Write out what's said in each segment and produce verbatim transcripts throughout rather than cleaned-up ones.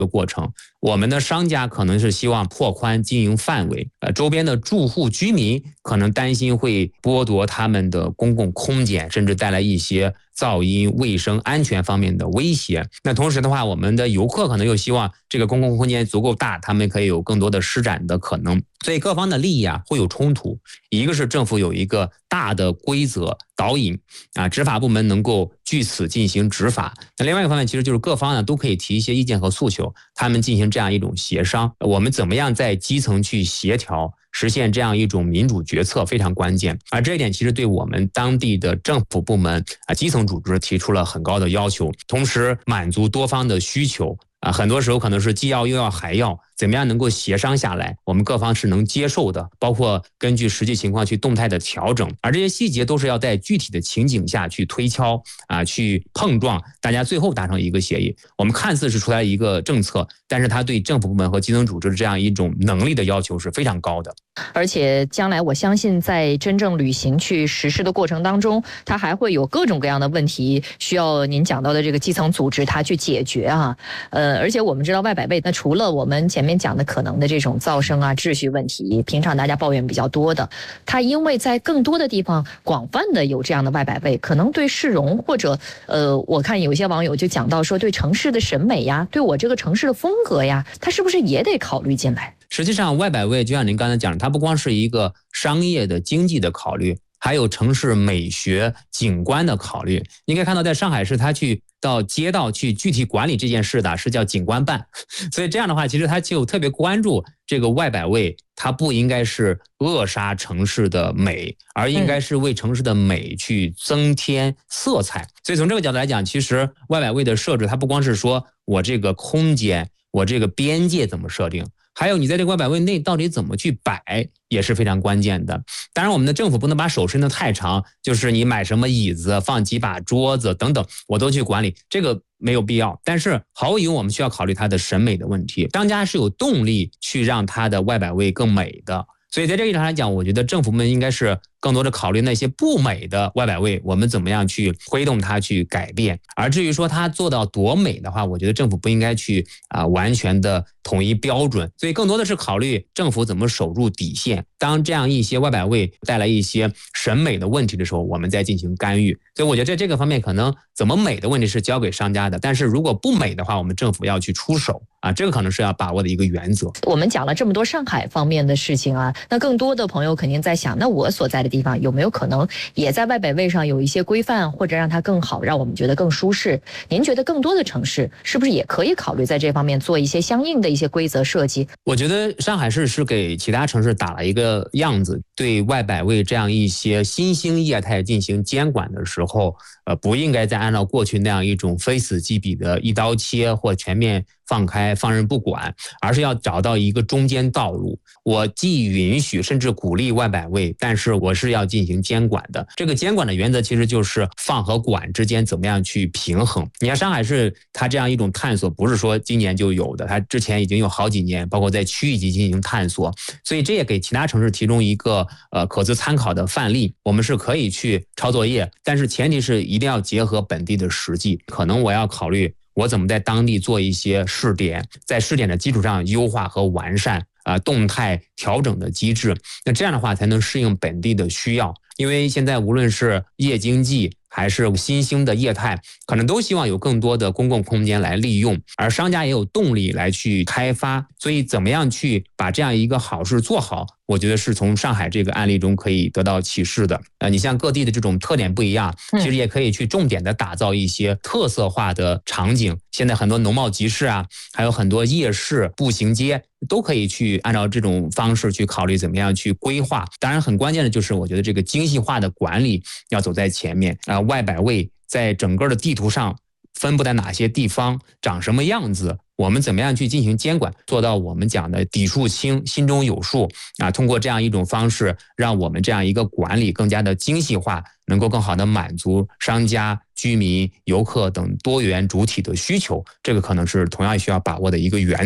的过程。我们的商家可能是希望拓宽经营范围，呃，周边的住户居民可能担心会剥夺他们的公共空间，甚至带来一些噪音、卫生、安全方面的威胁。那同时的话，我们的游客可能又希望这个公共空间足够大，他们可以有更多的施展的可能。所以各方的利益啊会有冲突，一个是政府有一个大的规则导引啊，执法部门能够据此进行执法。那另外一个方面，其实就是各方呢都可以提一些意见和诉求，他们进行这样一种协商。我们怎么样在基层去协调，实现这样一种民主决策非常关键。而这一点其实对我们当地的政府部门啊、基层组织提出了很高的要求，同时满足多方的需求。啊，很多时候可能是既要又要还要，怎么样能够协商下来，我们各方是能接受的，包括根据实际情况去动态的调整，而这些细节都是要在具体的情景下去推敲啊，去碰撞，大家最后达成一个协议。我们看似是出来一个政策，但是它对政府部门和基层组织这样一种能力的要求是非常高的。 而且将来我相信在真正履行去实施的过程当中，它还会有各种各样的问题需要您讲到的这个基层组织它去解决啊。呃，而且我们知道外百位，那除了我们前面讲的可能的这种噪声啊、秩序问题，平常大家抱怨比较多的，它因为在更多的地方广泛的有这样的外百位，可能对市容或者呃，我看有些网友就讲到说对城市的审美呀，对我这个城市的风格呀，它是不是也得考虑进来？ 实际上外百位就像您刚才讲的，它不光是一个商业的经济的考虑，还有城市美学景观的考虑。你可以看到在上海市，它去到街道去具体管理这件事的是叫景观办，所以这样的话其实它就特别关注这个外百位，它不应该是扼杀城市的美，而应该是为城市的美去增添色彩。所以从这个角度来讲，其实外百位的设置它不光是说我这个空间，我这个边界怎么设定，还有你在这个外百位内到底怎么去摆也是非常关键的。当然我们的政府不能把手伸得太长，就是你买什么椅子放几把桌子等等我都去管理，这个没有必要。但是毫无疑问我们需要考虑它的审美的问题，商家是有动力去让它的外百位更美的。所以在这个意义上来讲，我觉得政府们应该是更多的考虑那些不美的外百位，我们怎么样去推动它去改变。而至于说它做到多美的话，我觉得政府不应该去啊、呃、完全的统一标准，所以更多的是考虑政府怎么守住底线。当这样一些外百位带来一些审美的问题的时候，我们再进行干预。所以我觉得在这个方面，可能怎么美的问题是交给商家的，但是如果不美的话，我们政府要去出手啊，这个可能是要把握的一个原则。 我们讲了这么多上海方面的事情啊，那更多的朋友肯定在想，那我所在的地方有没有可能也在外百位上有一些规范，或者让它更好，让我们觉得更舒适？您觉得更多的城市是不是也可以考虑在这方面做一些相应的一些规则设计？ 我觉得上海市是给其他城市打了一个样子，对外百位这样一些新兴业态进行监管的时候，呃，不应该再按照过去那样一种非死即彼的一刀切或全面放开放任不管，而是要找到一个中间道路。我既允许甚至鼓励外百位，但是我是要进行监管的。这个监管的原则其实就是放和管之间怎么样去平衡。你看上海市它这样一种探索不是说今年就有的，它之前已经有好几年，包括在区域级进行探索，所以这也给其他城市提供一个呃可资参考的范例。我们是可以去抄作业，但是前提是一定要结合本地的实际。可能我要考虑我怎么在当地做一些试点，在试点的基础上优化和完善啊、呃、动态调整的机制，那这样的话才能适应本地的需要。因为现在无论是夜经济还是新兴的业态，可能都希望有更多的公共空间来利用，而商家也有动力来去开发。所以怎么样去把这样一个好事做好，我觉得是从上海这个案例中可以得到启示的。呃，你像各地的这种特点不一样，其实也可以去重点的打造一些特色化的场景。现在很多农贸集市啊，还有很多夜市、步行街，都可以去按照这种方式去考虑怎么样去规划。当然很关键的就是我觉得这个精细化的管理要走在前面啊、呃，外百位在整个的地图上分布在哪些地方，长什么样子，我们怎么样去进行监管，做到我们讲的底数清、心中有数啊？通过这样一种方式，让我们这样一个管理更加的精细化，能够更好的满足商家、居民、游客等多元主体的需求。这个可能是同样需要把握的一个原则。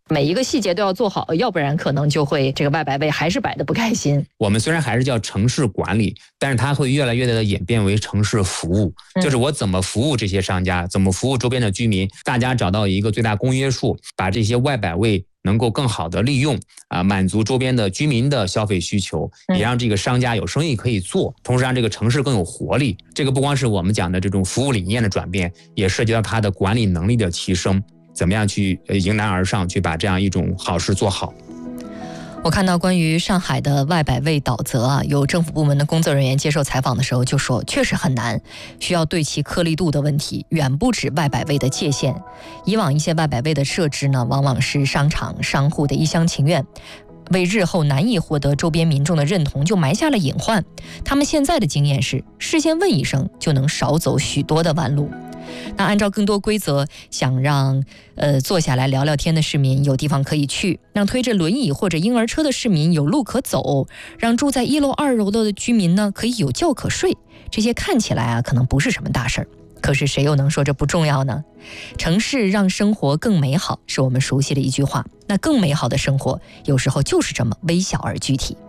每一个细节都要做好，要不然可能就会这个外摆位还是摆得不开心。 我们虽然还是叫城市管理，但是它会越来越的演变为城市服务，就是我怎么服务这些商家，怎么服务周边的居民，大家找到一个最大公约数，把这些外摆位能够更好的利用啊，满足周边的居民的消费需求，也让这个商家有生意可以做，同时让这个城市更有活力。这个不光是我们讲的这种服务理念的转变，也涉及到它的管理能力的提升，怎么样去迎难而上，去把这样一种好事做好。 我看到关于上海的外摆位导则啊，有政府部门的工作人员接受采访的时候就说，确实很难，需要对其颗粒度的问题远不止外摆位的界限。以往一些外摆位的设置呢，往往是商场商户的一厢情愿，为日后难以获得周边民众的认同就埋下了隐患。他们现在的经验是，事先问一声就能少走许多的弯路。那按照更多规则，想让呃坐下来聊聊天的市民有地方可以去，让推着轮椅或者婴儿车的市民有路可走，让住在一楼二楼的居民呢可以有觉可睡，这些看起来啊可能不是什么大事儿，可是谁又能说这不重要呢？城市让生活更美好是我们熟悉的一句话，那更美好的生活有时候就是这么微小而具体。